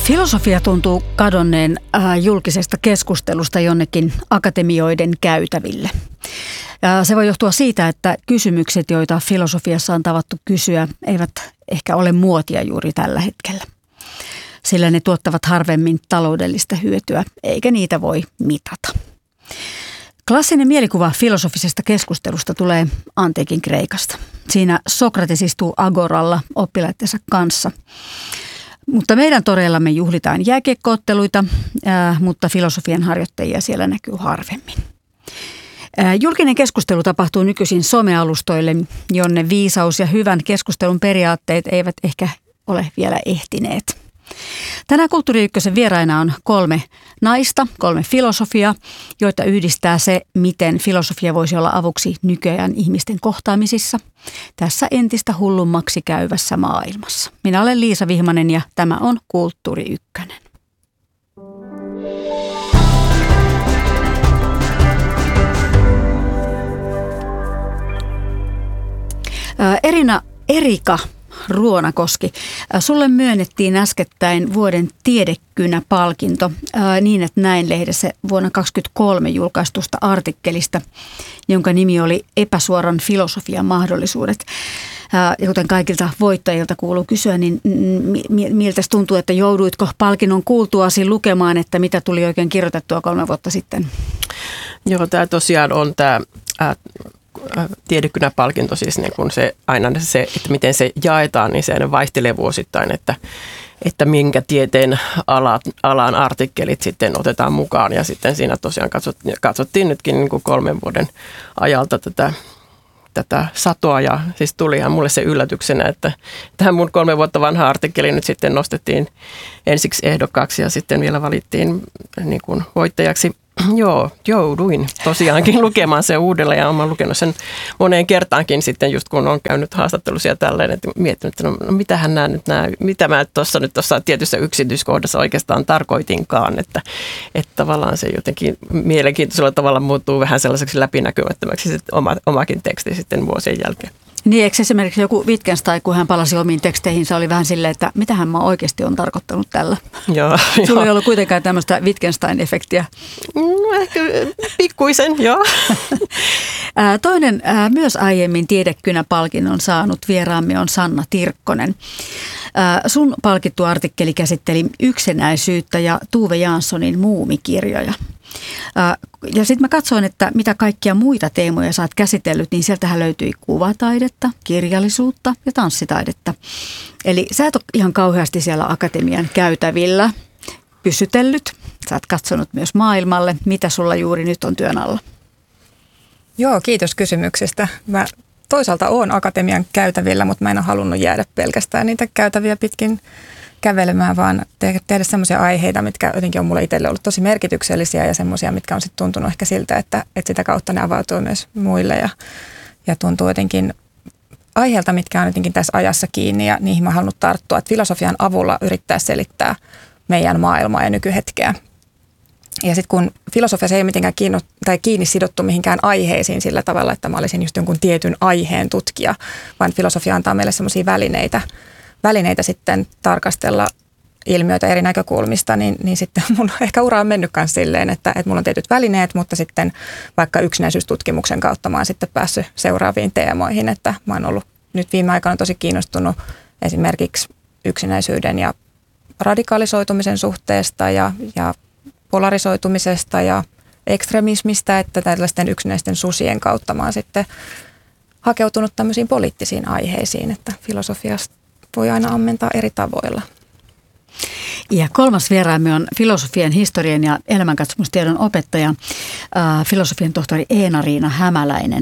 Filosofia tuntuu kadonneen julkisesta keskustelusta jonnekin akatemioiden käytäville. Se voi johtua siitä, että kysymykset, joita filosofiassa on tavattu kysyä, eivät ehkä ole muotia juuri tällä hetkellä. Sillä ne tuottavat harvemmin taloudellista hyötyä, eikä niitä voi mitata. Klassinen mielikuva filosofisesta keskustelusta tulee antiikin Kreikasta. Siinä Sokrates istuu agoralla oppilaittensa kanssa. Mutta meidän toreillamme juhlitaan jääkiekko-otteluita, mutta filosofian harjoittajia siellä näkyy harvemmin. Julkinen keskustelu tapahtuu nykyisin somealustoille, jonne viisaus ja hyvän keskustelun periaatteet eivät ehkä ole vielä ehtineet. Tänään Kulttuuri Ykkösen vieraina on 3 naista, 3 filosofiaa, joita yhdistää se, miten filosofia voisi olla avuksi nykyajan ihmisten kohtaamisissa tässä entistä hullummaksi käyvässä maailmassa. Minä olen Liisa Vihmanen ja tämä on Kulttuuri Ykkönen. Erika Ruonakoski, sulle myönnettiin äskettäin vuoden tiedekynä-palkinto Niin, että näin -lehdessä vuonna 2023 julkaistusta artikkelista, jonka nimi oli Epäsuoran filosofian mahdollisuudet. Ja kuten kaikilta voittajilta kuuluu kysyä, niin miltä tuntuu, että jouduitko palkinnon kuultuasi lukemaan, että mitä tuli oikein kirjoitettua 3 vuotta sitten? Joo, tämä tosiaan on tämä tiedekynä-palkinto, siis niin kun se, aina se, että miten se jaetaan, niin se vaihtelee vuosittain, että minkä tieteen alan artikkelit sitten otetaan mukaan. Ja sitten siinä tosiaan katsottiin nytkin niin kuin 3 vuoden ajalta tätä satoa, ja siis tuli ihan mulle se yllätyksenä, että tähän mun 3 vuotta vanha artikkeli nyt sitten nostettiin ensiksi ehdokkaaksi ja sitten vielä valittiin niin kuin voittajaksi. Joo, jouduin tosiaankin lukemaan sen uudelleen ja olen lukenut sen moneen kertaankin sitten just kun on käynyt haastattelussa ja tälleen, että miettinyt, että no mitähän mitä mä tuossa tietyssä yksityiskohdassa oikeastaan tarkoitinkaan, että tavallaan se jotenkin mielenkiintoisella tavalla muuttuu vähän sellaiseksi läpinäkymättömäksi sitten omakin teksti sitten vuosien jälkeen. Niin, eikö esimerkiksi joku Wittgenstein, kun hän palasi omiin teksteihinsä, oli vähän silleen, että mitähän mä oikeasti on tarkoittanut tällä? Joo. Sulla ei ollut kuitenkaan tämmöistä Wittgenstein-efektiä. No, ehkä pikkuisen, joo. Toinen myös aiemmin tiedekynä-palkinnon saanut vieraamme on Sanna Tirkkonen. Sun palkittu artikkeli käsitteli yksinäisyyttä ja Tuve Janssonin muumikirjoja. Ja sitten mä katsoin, että mitä kaikkia muita teemoja sä oot käsitellyt, niin sieltähän löytyi kuvataidetta, kirjallisuutta ja tanssitaidetta. Eli sä et ole ihan kauheasti siellä akatemian käytävillä pysytellyt. Sä oot katsonut myös maailmalle. Mitä sulla juuri nyt on työn alla? Joo, kiitos kysymyksestä. Mä toisaalta oon akatemian käytävillä, mutta mä en ole halunnut jäädä pelkästään niitä käytäviä pitkin kävelemään, vaan tehdä semmoisia aiheita, mitkä jotenkin on mulle itselle ollut tosi merkityksellisiä ja semmoisia, mitkä on sitten tuntunut ehkä siltä, että sitä kautta ne avautuu myös muille ja tuntuu jotenkin aiheelta, mitkä on jotenkin tässä ajassa kiinni ja niihin mä halunnut tarttua, että filosofian avulla yrittää selittää meidän maailmaa ja nykyhetkeä. Ja sitten kun filosofiassa ei ole mitenkään kiinni sidottu mihinkään aiheisiin sillä tavalla, että mä olisin just jonkun tietyn aiheen tutkija, vaan filosofia antaa meille semmoisia välineitä sitten tarkastella ilmiöitä eri näkökulmista, niin sitten mun ehkä ura on mennyt myös silleen, että mulla on tietyt välineet, mutta sitten vaikka yksinäisyystutkimuksen kautta mä oon sitten päässyt seuraaviin teemoihin, että mä oon ollut nyt viime aikoina tosi kiinnostunut esimerkiksi yksinäisyyden ja radikalisoitumisen suhteesta ja polarisoitumisesta ja ekstremismistä, että tällaisten yksinäisten susien kautta mä oon sitten hakeutunut tämmöisiin poliittisiin aiheisiin, että filosofiasta voi aina ammentaa eri tavoilla. Ja 3. vieraamme on filosofian, historian ja elämänkatsomustiedon opettaja, filosofian tohtori Eena-Riina Hämäläinen.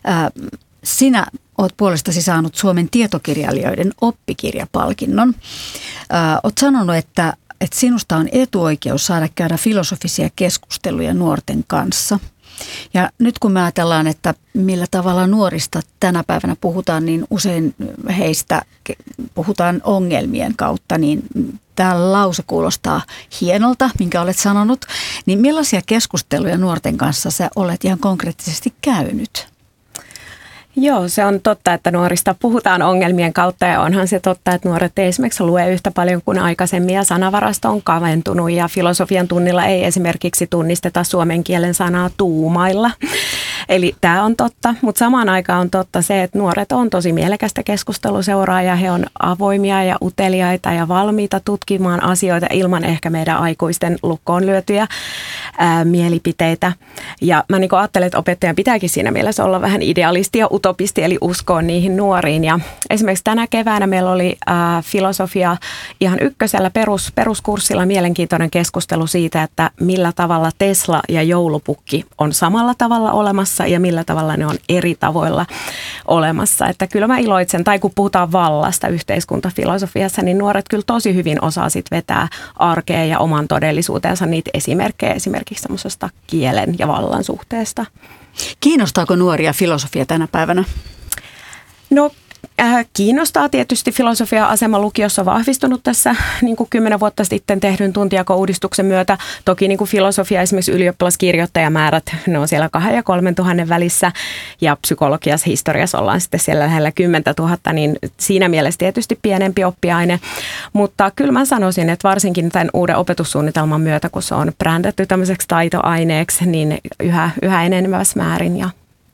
Sinä olet puolestasi saanut Suomen tietokirjailijoiden oppikirjapalkinnon. Olet sanonut, että sinusta on etuoikeus saada käydä filosofisia keskusteluja nuorten kanssa. Ja nyt kun me ajatellaan, että millä tavalla nuorista tänä päivänä puhutaan, niin usein heistä puhutaan ongelmien kautta, niin tämä lause kuulostaa hienolta, minkä olet sanonut. Niin millaisia keskusteluja nuorten kanssa sä olet ihan konkreettisesti käynyt? Joo, se on totta, että nuorista puhutaan ongelmien kautta ja onhan se totta, että nuoret ei esimerkiksi lue yhtä paljon kuin aikaisemmin ja sanavarasto on kaventunut ja filosofian tunnilla ei esimerkiksi tunnisteta suomen kielen sanaa tuumailla. Eli tämä on totta, mutta samaan aikaan on totta se, että nuoret on tosi mielekästä keskusteluseuraa ja he on avoimia ja uteliaita ja valmiita tutkimaan asioita ilman ehkä meidän aikuisten lukkoon lyötyjä mielipiteitä. Ja mä niin ajattelen, että opettajan pitääkin siinä mielessä olla vähän idealisti ja utopisti, eli uskoa niihin nuoriin. Ja esimerkiksi tänä keväänä meillä oli filosofia ihan ykkösellä peruskurssilla mielenkiintoinen keskustelu siitä, että millä tavalla Tesla ja joulupukki on samalla tavalla olemassa ja millä tavalla ne on eri tavoilla olemassa. Että kyllä mä iloitsen, tai kun puhutaan vallasta yhteiskuntafilosofiassa, niin nuoret kyllä tosi hyvin osaa sit vetää arkea ja oman todellisuutensa niitä esimerkkejä esimerkiksi semmoisesta kielen ja vallan suhteesta. Kiinnostaako nuoria filosofia tänä päivänä? No kiinnostaa tietysti. Filosofia-asema lukiossa on vahvistunut tässä niin kuin 10 vuotta sitten tehdyn tuntijako-uudistuksen myötä. Toki niin kuin filosofia, esimerkiksi ylioppilaskirjoittajamäärät, ne on siellä 2 ja 3 tuhannen välissä ja psykologiassa, historiassa ollaan sitten siellä lähellä 10 000, niin siinä mielessä tietysti pienempi oppiaine. Mutta kyllä mä sanoisin, että varsinkin tämän uuden opetussuunnitelman myötä, kun se on brändätty tämmöiseksi taitoaineeksi, niin yhä enenevässä määrin ja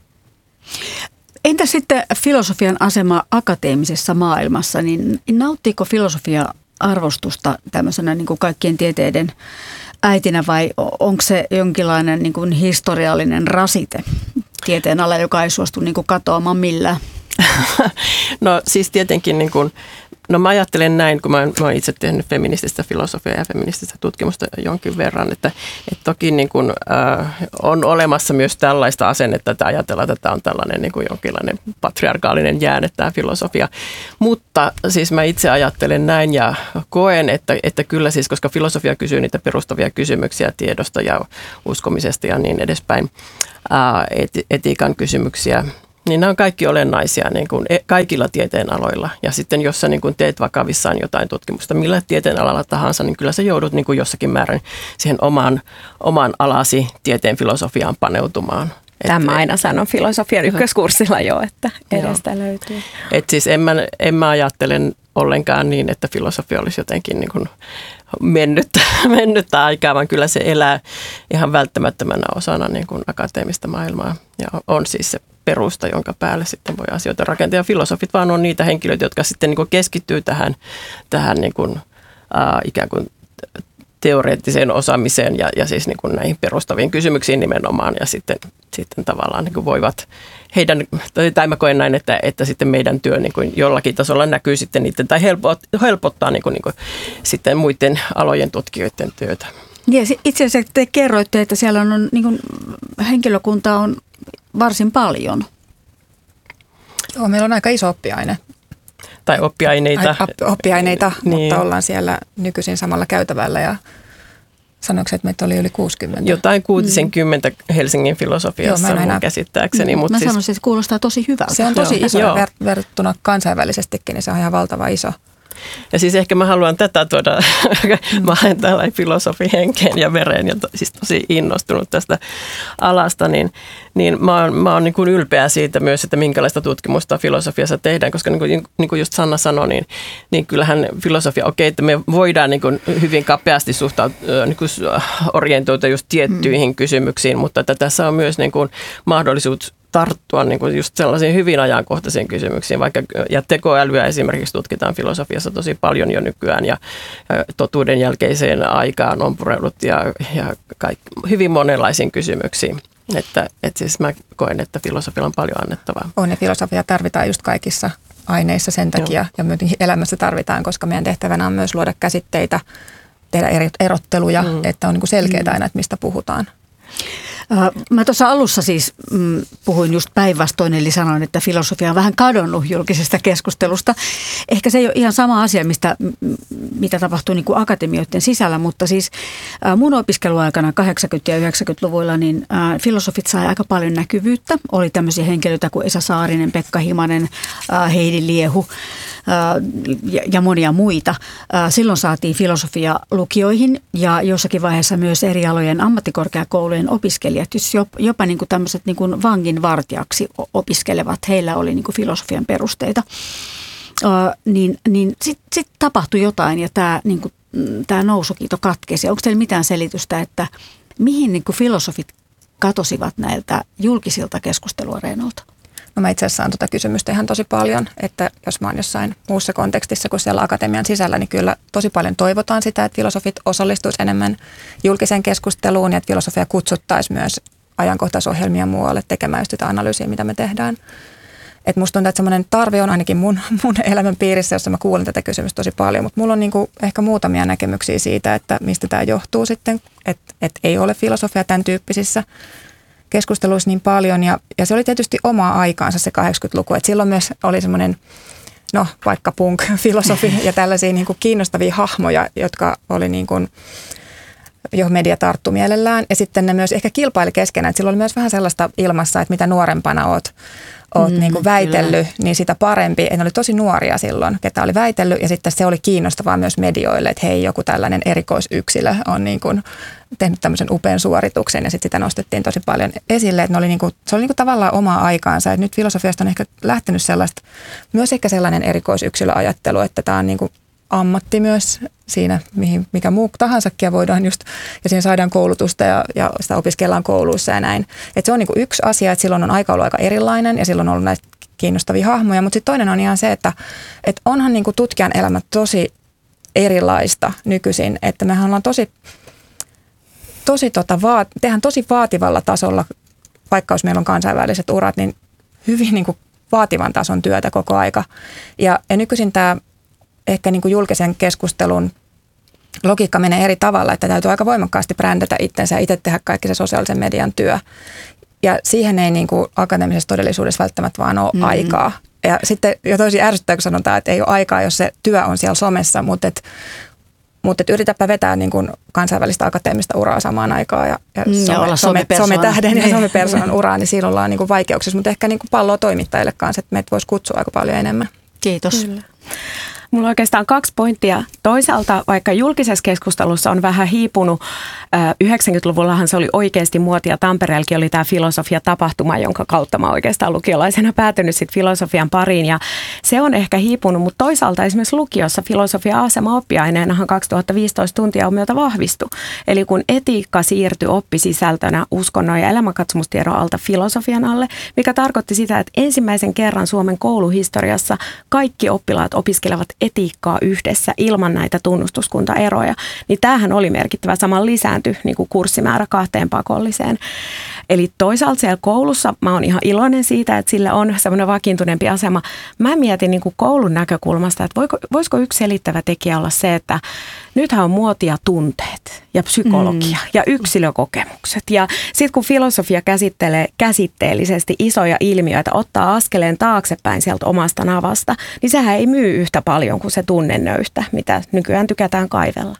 entä sitten filosofian asema akateemisessa maailmassa, niin nauttiiko filosofia arvostusta tämmöisenä niin kuin kaikkien tieteiden äitinä vai onko se jonkinlainen niin kuin historiallinen rasite tieteen ala, joka ei suostu niin kuin katoamaan millään? No siis tietenkin niin kuin, no mä ajattelen näin, kun mä oon itse tehnyt feminististä filosofiaa ja feminististä tutkimusta jonkin verran, että toki niin kuin, on olemassa myös tällaista asennetta, että ajatellaan, että tämä on tällainen niin kuin jonkinlainen patriarkaalinen jäänne tämä filosofia. Mutta siis mä itse ajattelen näin ja koen, että kyllä siis, koska filosofia kysyy niitä perustavia kysymyksiä tiedosta ja uskomisesta ja niin edespäin, etiikan kysymyksiä, niin nämä on kaikki olennaisia niin kuin kaikilla tieteenaloilla. Ja sitten jos sä niin kuin teet vakavissaan jotain tutkimusta, millä tieteenalalla tahansa, niin kyllä sä joudut niin kuin jossakin määrin siihen oman alasi tieteen filosofiaan paneutumaan. Tämä aina sanon filosofian ykköskurssilla jo, että edestä löytyy. Et siis en mä ajattelen ollenkaan niin, että filosofia olisi jotenkin niin kuin mennyttä aikaa, vaan kyllä se elää ihan välttämättömänä osana niin kuin akateemista maailmaa ja on siis se perusta, jonka päälle sitten voi asioita rakentaa. Ja filosofit vaan on niitä henkilöitä, jotka sitten niin kuin keskittyy tähän niin kuin, ikään kuin teoreettiseen osaamiseen ja siis niin kuin näihin perustaviin kysymyksiin nimenomaan. Ja sitten tavallaan niin kuin voivat tai mä koen näin, että sitten meidän työ niin kuin jollakin tasolla näkyy sitten niiden, tai helpottaa niin kuin sitten muiden alojen tutkijoiden työtä. Ja itse asiassa te kerroitte, että siellä on niin kuin henkilökuntaa on varsin paljon. Joo, meillä on aika iso oppiaine. Tai oppiaineita. Niin. Mutta ollaan siellä nykyisin samalla käytävällä ja sanoiko, että meitä oli yli 60? Jotain 60 Helsingin filosofiassa mun käsittääkseni. Mä sanoisin, että se kuulostaa tosi hyvältä. Se on tosi iso verrattuna kansainvälisestikin, niin se on ihan valtava iso. Ja siis ehkä mä haluan tätä tuoda, mä olen täällä filosofihenkeen ja vereen ja siis tosi innostunut tästä alasta, niin mä oon niin kuin ylpeä siitä myös, että minkälaista tutkimusta filosofiassa tehdään, koska niin kuin just Sanna sanoi, niin kyllähän filosofia, että me voidaan niin kuin hyvin kapeasti niin kuin orientoida just tiettyihin kysymyksiin, mutta että tässä on myös niin kuin mahdollisuus tarttua niin kuin just sellaisiin hyvin ajankohtaisiin kysymyksiin, ja tekoälyä esimerkiksi tutkitaan filosofiassa tosi paljon jo nykyään, ja totuuden jälkeiseen aikaan on pureudut ja hyvin monenlaisiin kysymyksiin. Että siis mä koen, että filosofialla on paljon annettavaa. On, ja filosofia tarvitaan just kaikissa aineissa sen takia, ja myös elämässä tarvitaan, koska meidän tehtävänä on myös luoda käsitteitä, tehdä erotteluja, että on niin kuin selkeää aina, että mistä puhutaan. Mä tuossa alussa siis puhuin just päinvastoin, eli sanoin, että filosofia on vähän kadonnut julkisesta keskustelusta. Ehkä se ei ole ihan sama asia, mitä tapahtuu niin kuin akatemioiden sisällä, mutta siis mun opiskeluaikana 80- ja 90-luvuilla niin filosofit sai aika paljon näkyvyyttä. Oli tämmöisiä henkilöitä kuin Esa Saarinen, Pekka Himanen, Heidi Liehu ja monia muita. Silloin saatiin filosofia lukioihin ja jossakin vaiheessa myös eri alojen ammattikorkeakoulujen opiskelijat, jopa niin kuin tämmöiset niin kuin vanginvartijaksi opiskelevat, heillä oli niin kuin filosofian perusteita. Niin sit tapahtui jotain ja tämä nousukiito katkesi. Onko teillä mitään selitystä, että mihin niin kuin filosofit katosivat näiltä julkisilta keskusteluareenoilta? No mä itse asiassa saan tuota kysymystä ihan tosi paljon, että jos mä oon jossain muussa kontekstissa kuin siellä akatemian sisällä, niin kyllä tosi paljon toivotaan sitä, että filosofit osallistuisi enemmän julkiseen keskusteluun ja että filosofia kutsuttaisiin myös ajankohtaisohjelmia muualle tekemään just sitä analyysiä, mitä me tehdään. Että musta tuntuu, että semmoinen tarve on ainakin mun elämän piirissä, jossa mä kuulen tätä kysymystä tosi paljon, mutta mulla on niinku ehkä muutamia näkemyksiä siitä, että mistä tämä johtuu sitten, että ei ole filosofia tämän tyyppisissä keskusteluissa niin paljon ja se oli tietysti omaa aikaansa se 80-luku, että silloin myös oli semmoinen, no vaikka punk-filosofi ja tällaisia niin kuin kiinnostavia hahmoja, jotka oli niin kuin, johon media tarttui mielellään ja sitten ne myös ehkä kilpaili keskenään, että silloin oli myös vähän sellaista ilmassa, että mitä nuorempana oot niin kuin väitellyt, niin sitä parempi. Ne oli tosi nuoria silloin, ketä oli väitellyt ja sitten se oli kiinnostavaa myös medioille, että hei, joku tällainen erikoisyksilö on niin kuin tehnyt tämmöisen upean suorituksen ja sitten sitä nostettiin tosi paljon esille, että se oli niin kuin tavallaan omaa aikaansa. Et nyt filosofiasta on ehkä lähtenyt sellaista, myös ehkä sellainen erikoisyksilöajattelu, että tämä on niin kuin ammatti myös siinä, mikä muu tahansakin voidaan just, ja siinä saadaan koulutusta ja sitä opiskellaan kouluissa ja näin. Että se on niin kuin yksi asia, että silloin on aika ollut aika erilainen ja silloin on ollut näitä kiinnostavia hahmoja, mutta sitten toinen on ihan se, että onhan niin kuin tutkijan elämä tosi erilaista nykyisin, että mehän ollaan tehdään tosi vaativalla tasolla, vaikka jos meillä on kansainväliset urat, niin hyvin niin kuin vaativan tason työtä koko aika. Ja nykyisin tämä ehkä niin kuin julkisen keskustelun logiikka menee eri tavalla, että täytyy aika voimakkaasti brändätä itsensä ja itse tehdä kaikki se sosiaalisen median työ. Ja siihen ei niin kuin akateemisessa todellisuudessa välttämättä vaan ole aikaa. Ja sitten jo tosi ärsyttää, kun sanotaan, että ei ole aikaa, jos se työ on siellä somessa, mutta yritäpä vetää niin kuin kansainvälistä akateemista uraa samaan aikaan ja sometähden ja somepersonan uraa, niin silloin ollaan niin kuin vaikeuksissa, mutta ehkä niin kuin palloa toimittajille kanssa, että meitä voisi kutsua aika paljon enemmän. Kiitos. Kyllä. Mulla on oikeastaan 2 pointtia. Toisaalta vaikka julkisessa keskustelussa on vähän hiipunut, 90-luvullahan se oli oikeasti muotia. Tampereellakin oli tämä filosofia-tapahtuma, jonka kautta mä oikeastaan lukiolaisena päätynyt sit filosofian pariin. Ja se on ehkä hiipunut, mutta toisaalta esimerkiksi lukiossa filosofia-asema oppiaineenahan 2015 tuntia on myötä vahvistu. Eli kun etiikka siirtyi oppisisältönä uskonnon ja elämänkatsomustiedon alta filosofian alle, mikä tarkoitti sitä, että ensimmäisen kerran Suomen kouluhistoriassa kaikki oppilaat opiskelevat etiikkaa yhdessä ilman näitä tunnustuskuntaeroja, niin tämähän oli merkittävä. Saman lisääntyi niin kuin kurssimäärä 2 pakolliseen. Eli toisaalta siellä koulussa mä oon ihan iloinen siitä, että sillä on semmoinen vakiintuneempi asema. Mä mietin niin kuin koulun näkökulmasta, että voisiko yksi selittävä tekijä olla se, että nythän on muotia tunteet ja psykologia ja yksilökokemukset. Ja sitten kun filosofia käsittelee käsitteellisesti isoja ilmiöitä, ottaa askeleen taaksepäin sieltä omasta navasta, niin sehän ei myy yhtä paljon kuin se tunnenöyhtä, mitä nykyään tykätään kaivella.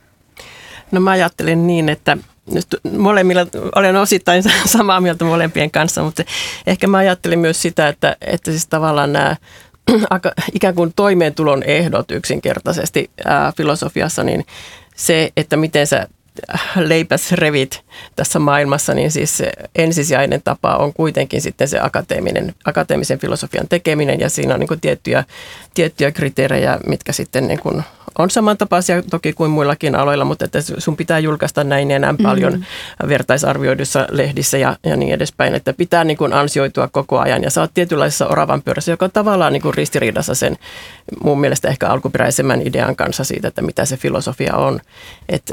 No mä ajattelin niin, että molemmilla olen osittain samaa mieltä molempien kanssa, mutta ehkä mä ajattelin myös sitä, että siis tavallaan nämä ikään kuin toimeentulon ehdot yksinkertaisesti filosofiassa, niin se, että miten sä leipäs revit tässä maailmassa, niin siis se ensisijainen tapa on kuitenkin sitten se akateemisen filosofian tekeminen ja siinä on niin kuin tiettyjä kriteerejä, mitkä sitten niin kuin on samantapaisia toki kuin muillakin aloilla, mutta että sun pitää julkaista näin enää paljon vertaisarvioidussa lehdissä ja niin edespäin, että pitää niin kuin ansioitua koko ajan ja sä oot tietynlaisessa oravan pyörässä, joka on tavallaan niin kuin ristiriidassa sen mun mielestä ehkä alkuperäisemmän idean kanssa siitä, että mitä se filosofia on. Että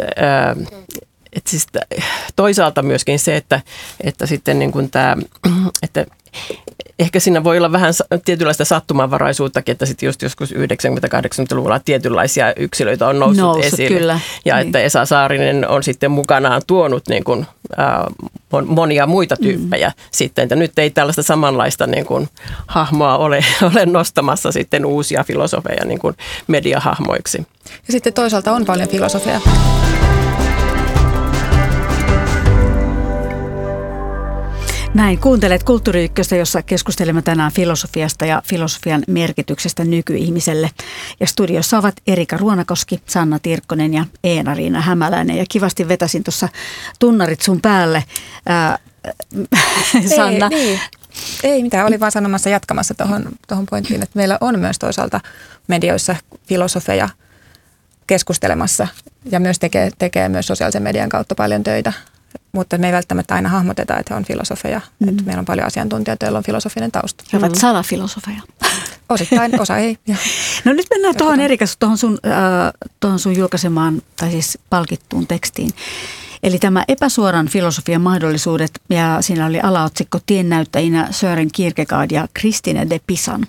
siis toisaalta myöskin se, että sitten niin kuin tämä, että ehkä siinä voi olla vähän tietynlaista sattumanvaraisuuttakin, että sitten just joskus 90-80-luvulla tietynlaisia yksilöitä on noussut esille. Kyllä. Ja niin. Että Esa Saarinen on sitten mukanaan tuonut niin kuin monia muita tyyppejä sitten. Että nyt ei tällaista samanlaista niin kuin hahmoa ole nostamassa sitten uusia filosofeja niin kuin mediahahmoiksi. Ja sitten toisaalta on paljon filosofiaa. Näin, kuuntelet Kulttuuri Ykköstä, jossa keskustelemme tänään filosofiasta ja filosofian merkityksestä nykyihmiselle. Ja studiossa ovat Erika Ruonakoski, Sanna Tirkkonen ja Eena-Riina Hämäläinen. Ja kivasti vetäsin tuossa tunnarit sun päälle, Sanna. Ei mitään, olin vaan sanomassa jatkamassa tuohon pointtiin, että meillä on myös toisaalta medioissa filosofeja keskustelemassa ja myös tekee myös sosiaalisen median kautta paljon töitä. Mutta me ei välttämättä aina hahmoteta, että he on filosofeja. Että meillä on paljon asiantuntijoita, joilla on filosofinen tausta. He ovat salafilosofeja. Osittain, osa ei. No nyt mennään tuohon Erikas, tuohon sun julkaisemaan, tai siis palkittuun tekstiin. Eli tämä epäsuoran filosofian mahdollisuudet, ja siinä oli alaotsikko tiennäyttäjinä Søren Kierkegaard ja Christine de Pisan.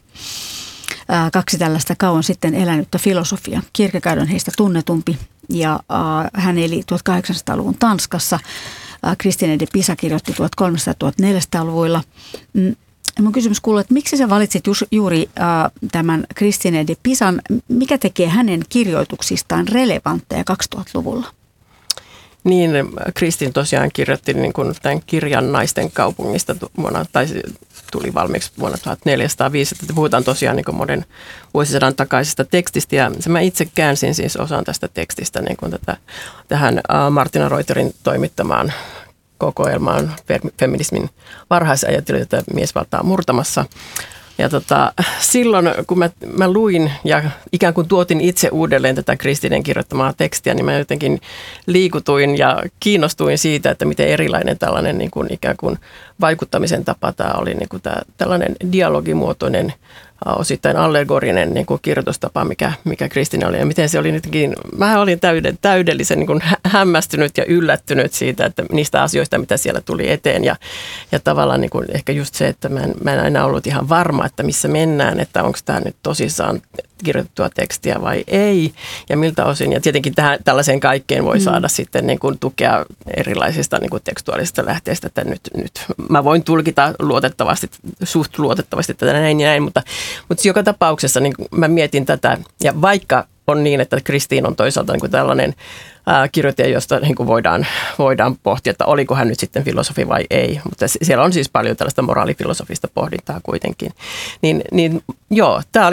Kaksi tällaista kauan sitten elänyttä filosofia. Kierkegaard on heistä tunnetumpi ja hän eli 1800-luvun Tanskassa. Christine de Pisa kirjoitti 1300-1400-luvuilla. Mun kysymys kuuluu, että miksi sä valitsit juuri tämän Christine de Pisan? Mikä tekee hänen kirjoituksistaan relevantteja 2000-luvulla? Niin, Kristin tosiaan kirjoitti niin kuin tämän kirjan Naisten kaupungista tuli valmiiksi vuonna 1405. Puhutaan tosiaan niin kuin monen vuosisadan takaisesta tekstistä ja mä itse käänsin siis osan tästä tekstistä niin kuin tähän Martina Reuterin toimittamaan kokoelmaan feminismin varhaisajattelu, jota miesvaltaa murtamassa. Ja silloin, kun mä luin ja ikään kuin tuotin itse uudelleen tätä Kristinen kirjoittamaa tekstiä, niin mä jotenkin liikutuin ja kiinnostuin siitä, että miten erilainen tällainen niin kuin ikään kuin vaikuttamisen tapa tämä oli, niin kuin tällainen dialogimuotoinen, osittain allegorinen niin kuin kirjoitustapa, mikä Kristine oli. Ja miten se oli nytkin, mä olin täydellisen niin kuin hämmästynyt ja yllättynyt siitä, että niistä asioista, mitä siellä tuli eteen. Ja tavallaan niin kuin ehkä just se, että mä en aina ollut ihan varma, että missä mennään, että onko tämä nyt tosissaan kirjoitettua tekstiä vai ei, ja miltä osin. Ja tietenkin tällaiseen kaikkeen voi saada sitten niin kuin tukea erilaisista niin kuin tekstuaalisista lähteistä, että nyt mä voin tulkita suht luotettavasti tätä näin ja näin, mutta joka tapauksessa niin mä mietin tätä, ja vaikka on niin, että Kristiin on toisaalta niin kuin tällainen kirjoittaja, josta niin kuin voidaan pohtia, että oliko hän nyt sitten filosofi vai ei, mutta siellä on siis paljon tällaista moraalifilosofista pohdintaa kuitenkin. Niin joo, tämä